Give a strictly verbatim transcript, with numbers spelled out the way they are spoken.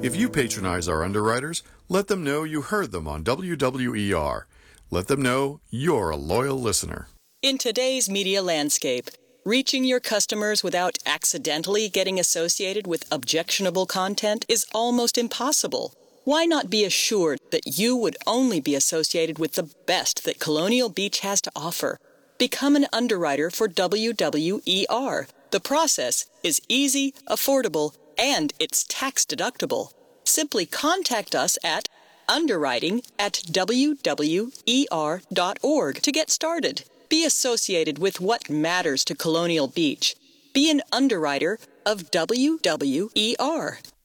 If you patronize our underwriters, let them know you heard them on W W E R. Let them know you're a loyal listener. In today's media landscape, reaching your customers without accidentally getting associated with objectionable content is almost impossible. Why not be assured that you would only be associated with the best that Colonial Beach has to offer? Become an underwriter for W W E R. The process is easy, affordable, and it's tax deductible. Simply contact us at underwriting at W W E R dot org to get started. Be associated with what matters to Colonial Beach. Be an underwriter of W W E R.